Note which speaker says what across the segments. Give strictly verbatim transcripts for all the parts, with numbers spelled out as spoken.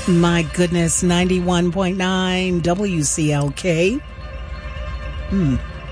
Speaker 1: My goodness, ninety-one point nine W C L K. Hmm.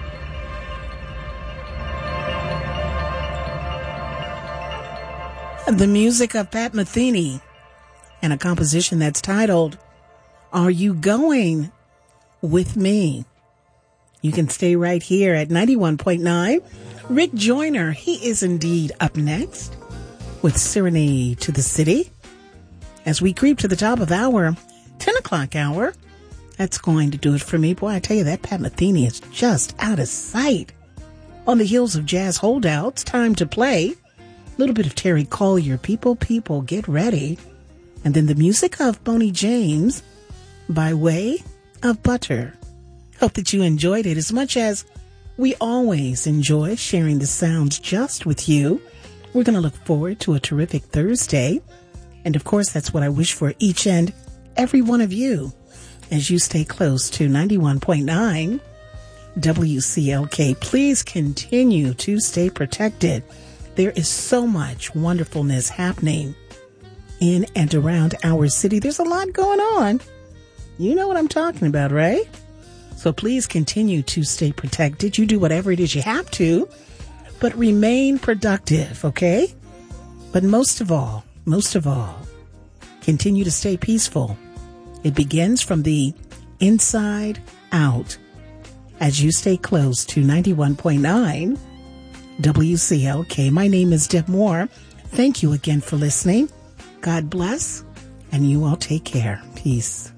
Speaker 1: The music of Pat Metheny and a composition that's titled, Are You Going With Me? You can stay right here at ninety-one point nine. Rick Joyner, he is indeed up next with Serenade to the City. As we creep to the top of our ten o'clock hour, that's going to do it for me. Boy, I tell you, that Pat Metheny is just out of sight. On the heels of Jazz Holdouts, time to play. A little bit of Terry Collier, People, People, Get Ready. And then the music of Boney James by way of Butter. Hope that you enjoyed it as much as we always enjoy sharing the sounds just with you. We're going to look forward to a terrific Thursday. And of course, that's what I wish for each and every one of you as you stay close to ninety-one point nine W C L K. Please continue to stay protected. There is so much wonderfulness happening in and around our city. There's a lot going on. You know what I'm talking about, right? So please continue to stay protected. You do whatever it is you have to, but remain productive, okay? But most of all, most of all, continue to stay peaceful. It begins from the inside out as you stay close to ninety-one point nine W C L K. My name is Deb Moore. Thank you again for listening. God bless, and you all take care. Peace.